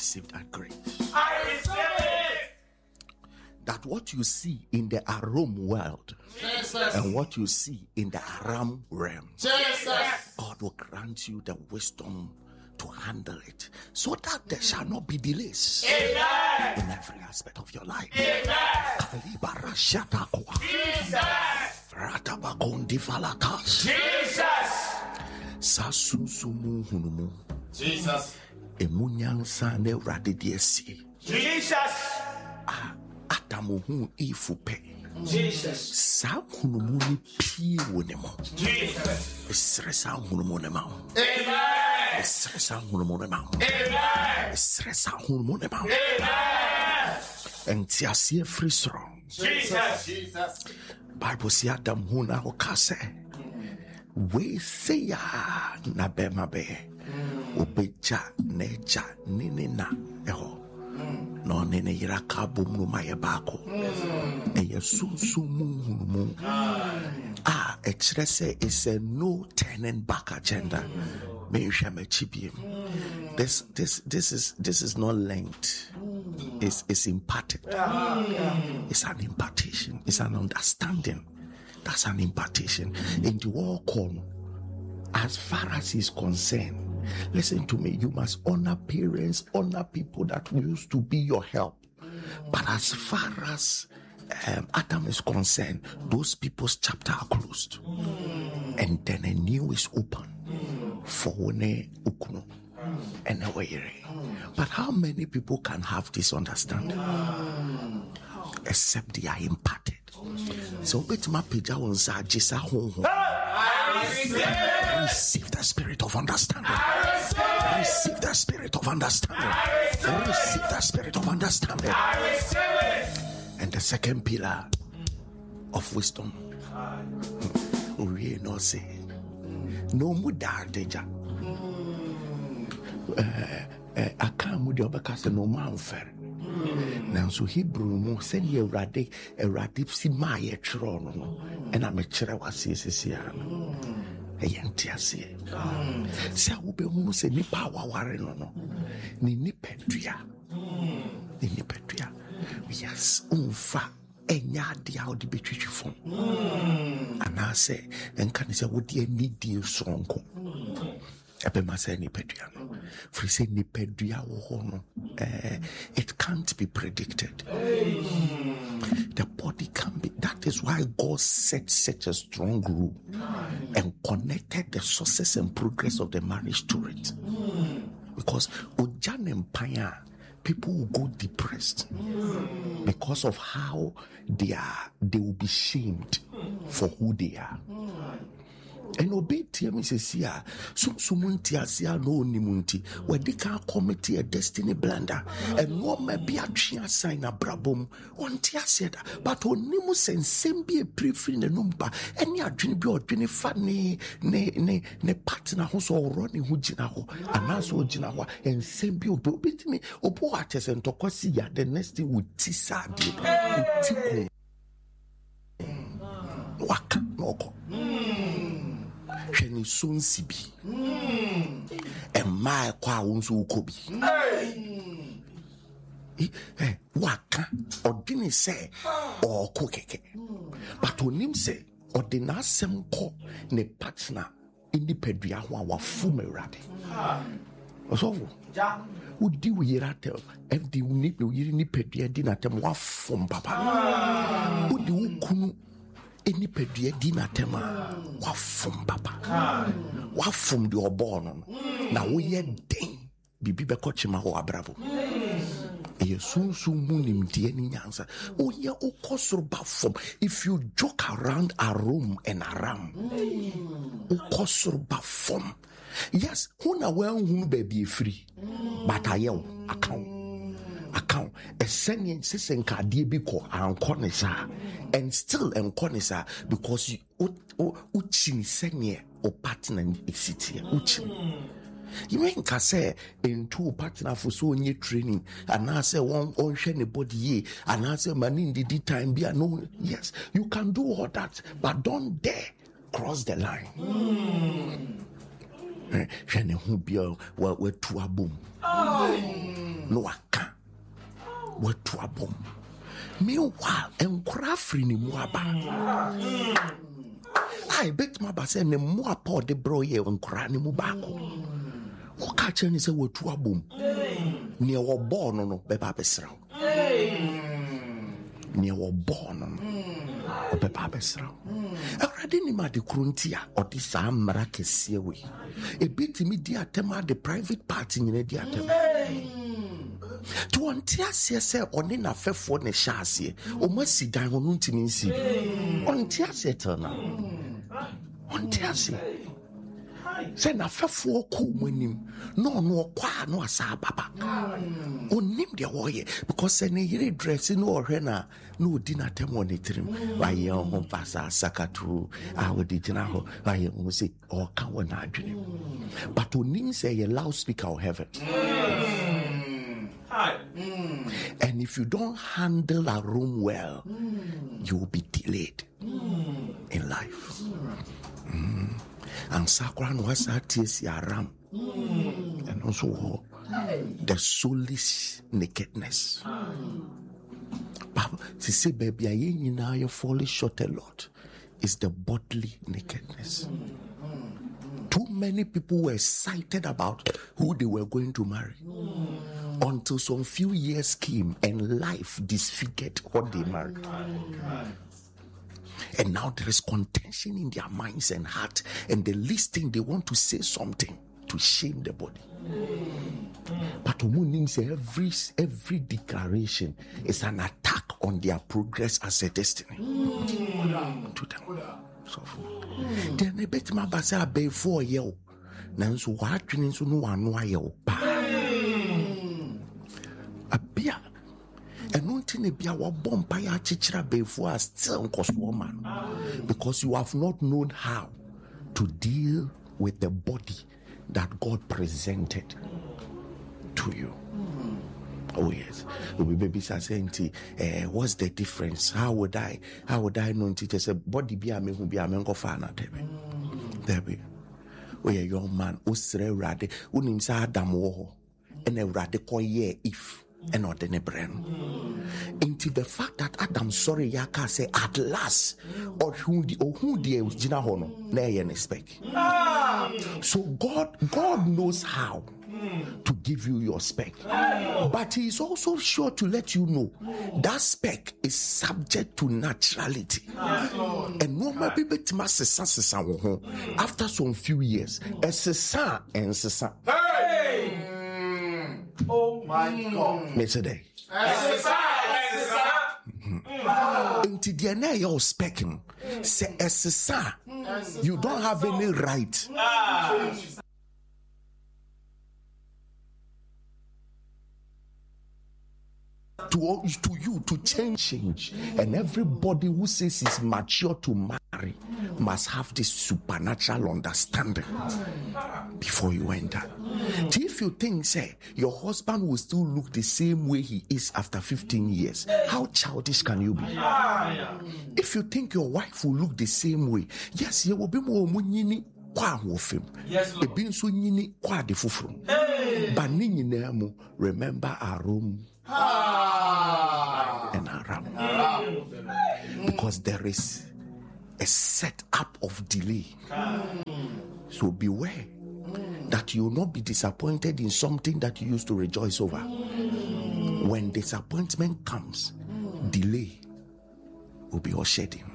receive that grace. I receive it. That what you see in the Aram world Jesus. and what you see in the Aram realm, Jesus. God will grant you the wisdom to handle it, so that there shall not be delays. Amen. In every aspect of your life. Amen. Jesus. Jesus. Jesus. Atamuhu ifupe. Jesus. Sa hunumu ni pie wonemo. Jesus. Esresa hunumu ne ma. Amen. Esresa hunumu ne ma. Amen. Esresa hunumu ne ma. Amen. Entiasie free strong. Jesus. Jesus. Bible si Adam huna okase. We say ya na be mabe. Obeja neja ninina eho. No nene yira kabo muma ye bako. Eye sunsu mu. Express is a no turning back agenda. This is not linked. It's imparted. It's an impartation. It's an understanding. That's an impartation. In the war call, as far as he's concerned, listen to me, you must honor parents, honor people that used to be your help. But as far as Adam is concerned, those people's chapter are closed. And then a new is open for One Ukuno and Awayere. But how many people can have this understanding? Except they are imparted. So betima pija wonsa jisa honho. Receive the spirit of understanding. Receive the spirit of understanding. Receive the spirit of understanding. And the second pillar of wisdom. We no say no muda deja. Akamu de obekase no manfer. Now so Hebrew mo send ye erade si ma ye tro no and am kire wasiesie ya no eyantiase se wo be hu se nipa waware no ni nipadua yes unfa enya dia odi betwitwi fom ana se enka ne se wo de ani die sonko ebe ma se nipadua no free say nipadua wo ho no it can't be predicted. The body can be. That is why God set such a strong rule and connected the success and progress of the marriage to it. Because Ojan Empire, people will go depressed because of how they are. They will be shamed for who they are. And obey TM says here, Sumuntia Sia no Nimunti, where they can commit a destiny blender, and no may be a chia sign a brabum, one tia said, but on Nimus and Sembi a preferring the number, any a dream be or dream funny, ne partner who's all running Hujinaho, and also Jinawa, and Sembi obey me, Oboates and Tokosia, the next thing with Tisa did. Waka noko. Sheni sunsibi. Emma kwa unsu ukobi. Waka odini se oko keke. But onim se odina semko ne partner indipedua ho awafu merade. Osowo. Udi uyirate FD unip no yiri ni pedua di na tem wafom papa. Udi ukunu eni pedua di na tem wafom papa. Wafom di obo no na wo ye den bibi be kochima ho abrabo. Sunsu munim die ni nyansa. Oye ukosoro bafom. If you joke around Aram and Aram, ukosoro bafom. Yes, who na well who baby free, but I yell account a sending sisen cardi biko and cornisa and still and cornisa because you uchin senior or partner in city uchin. You mean can say in two partner for so new training and I say one on shiny body ye and I say man in the time be no yes you can do all that but don't dare cross the line. Shane who be we to a boom. no waka watu abom. Meanwhile, enkura free ni muaba. I bet my base ne muapa de bro ye enkura ni mubako. Oka cheni se watu abom. Ni e wo born no beba besra. Ni e wo born no beba besra. Already ni ma de kruntia odi sa mara kese we. E bit mi di atema the private party ni di atema. To wantia se oni na fefo ne hyase o masi dan ho ntimi nsi ontia se tana ontia se na fefo ko manim no kwa no asa baba onim de woye because ne yire dress no ohwe na no odi na temo ne trim waye ho pasa sakatu a odi tina ho waye ho se o ka wona adwene but onim say ye loudspeaker of heaven. And if you don't handle a room well, you will be delayed in life. And Sakran was at Aram, and also the soulless nakedness. She said, baby, you fall short a lot. It's the bodily nakedness. Too many people were excited about who they were going to marry. Until some few years came and life disfigured what they married. And now there is contention in their minds and heart, and the least thing they want to say something to shame the body. But every declaration is an attack on their progress as a destiny. To them. So then a bit my bazaar bay for you. Nanso what you no one why you a beer. And nothing a beer wa bompire chichra before a still cost woman. Because you have not known how to deal with the body that God presented to you. Oh yes. Baby saying, what's the difference? How would I know teacher say body be a me who be a man go fana there be. Oh yeah, young man, usre rade, unimsa Adam wo and a radical ye if and not in a brain. Into the fact that Adam sorry yaka say at last or who the jina hono na yen expect. So God knows how to give you your spec, but he is also sure to let you know that spec is subject to naturality. And normal people after some few years, oh my God. Yesterday. Into the end, you're specking. Say, you don't have any right. To you to change, and everybody who says is mature to marry must have this supernatural understanding before you enter. If you think, say, your husband will still look the same way he is after 15 years, how childish can you be? If you think your wife will look the same way, yes, you will be more munyini. Yes, but remember our room and Aram, because there is a setup of delay. So beware that you will not be disappointed in something that you used to rejoice over. When disappointment comes, delay will be ushered in.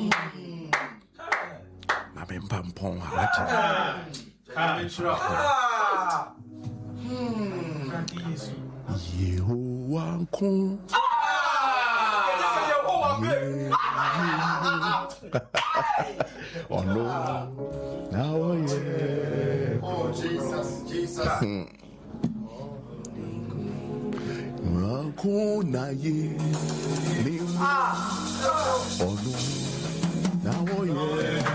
Yehowanko. Oh no. Now yeah. Oh Jesus. Wanko na ye. Oh no. Now yeah.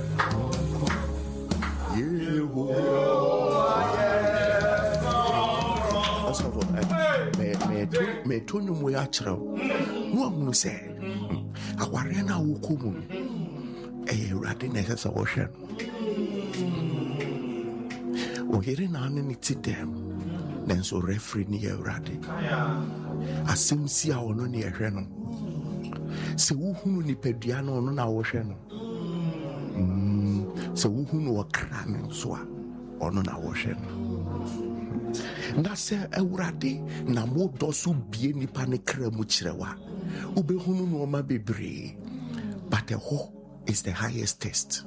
Me tunu mu ya chiro no amu say aware na wokomu Ewurade na sesa wo hwe o yere na ane ti dem Then so referee ni Awurade. Asem si a ono ne ehwe no. Se wuhunu ni pedua no ono na wo hwe no. Se wuhunu okra no so a ono na wo hwe no. Na se Awurade na mo do so bie nipa ne kra mu kirewa. Ubehunu no ma bebre. But the ho is the highest test.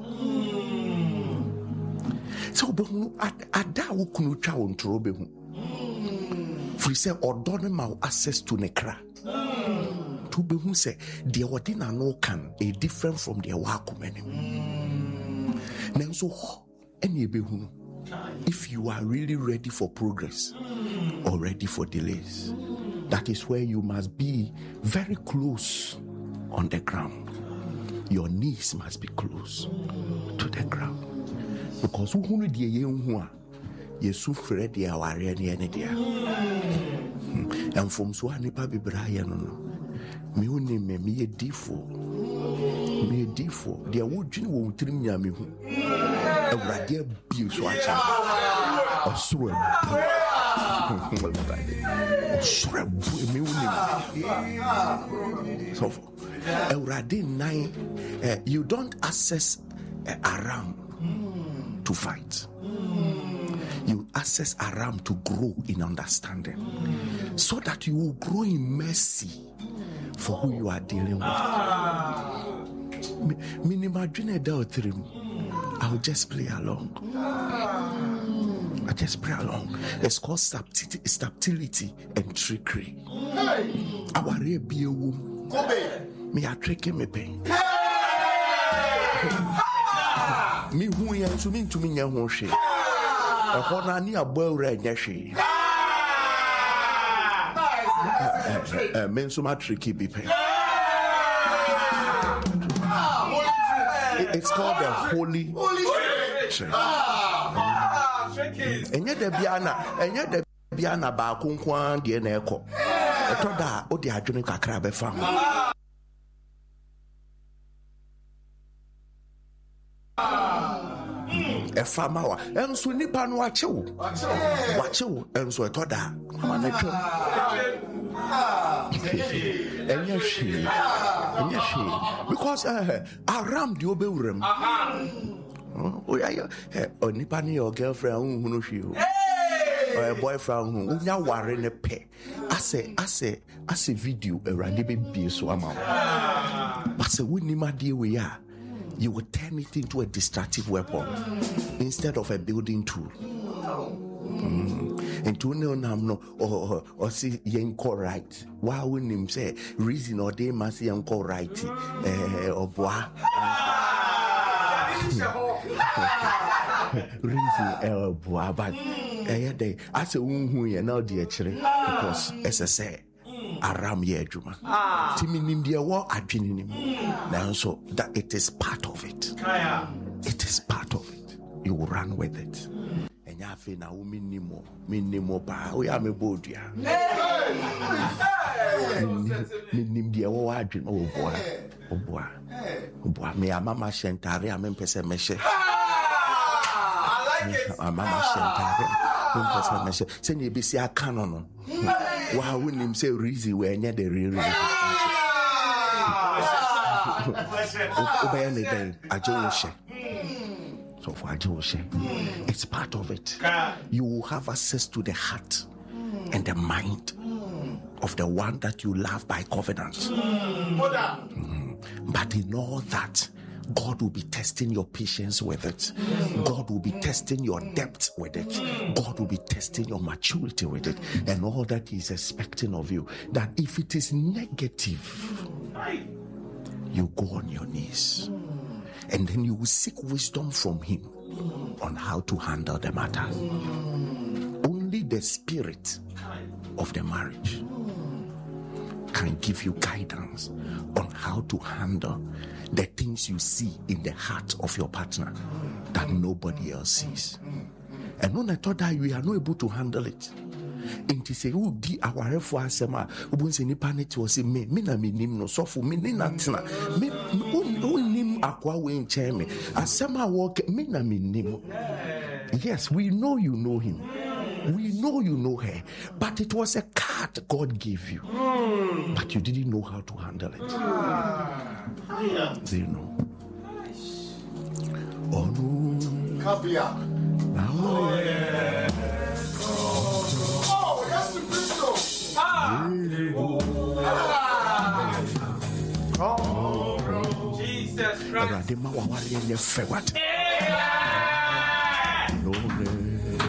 So ubehunu ada wo kunu twa wo ntro behu. For say odo ne ma access to nekra. To behu say the wodi na no can a different from the wakomene. Na so ho ene behu. If you are really ready for progress or ready for delays, that is where you must be very close on the ground. Your knees must be close to the ground. Because who the young Yesu Fred the aware ne dia. And from so anipa bibraya no. Me uni me defo. Me defo. Dia wodwin wo trim nya me hu. Awurade bi so acha. Osoro. Osoro me uni. So Awurade nine you don't access Aram to fight. You access Aram to grow in understanding, so that you will grow in mercy for who you are dealing with. I'll just play along. I just play along. It's called subtlety and trickery. Our be a woman. Me are tricking me pain. Me who am to me young she. A honani a boy red yashi. Men so much tricky be paid. It's called the holy trick. And yet the Biana Bakunkwan, the Echo. I thought that all the Adjunica Crabbe family. A farmer, and so Nipan watch you, and so I thought that. And yes, she, because Aram the Oberum. Oh, yeah, Nipani, your girlfriend, who knows you, or a boyfriend who now worry in a pay. I say, video around the baby so amount. But say, we need my dear, we are. You will turn it into a destructive weapon instead of a building tool. And to know no or see yanko right. Why wouldn't him say reason or they must yanko right or bois? Reason bois, but they as a who you know dear children because as I say. Aram ye juma. Timinim dia wa adwinim. Now so that it is part of it. It is part of it. You will run with it. And ya fe na wo minimo ba. We am bodua. Minim dia wa adwin oboa. Me mama shentare am pese meshe. Mama shentare am pese meshe. Se ni bi si aka no. Wow, when him say reason where near the real so for it's part of it. You will have access to the heart and the mind of the one that you love by covenant. But in all that, God will be testing your patience with it. God will be testing your depth with it. God will be testing your maturity with it. And all that He's expecting of you. That if it is negative, you go on your knees. And then you will seek wisdom from Him on how to handle the matter. Only the spirit of the marriage can give you guidance on how to handle the things you see in the heart of your partner that nobody else sees. And when I thought that we are not able to handle it, and to say, "Oh, di aware for asema," ubun se nipa ne to say, "Me na me nim no so for me ni natina me nim akwa we nche me asema work me na me nim." Yes, we know you know him. We know you know her, but it was a card God gave you, but you didn't know how to handle it. Do you know? Oh no. Kabia. Oh yeah. Oh, yes, Cristo. Jesus Christ. No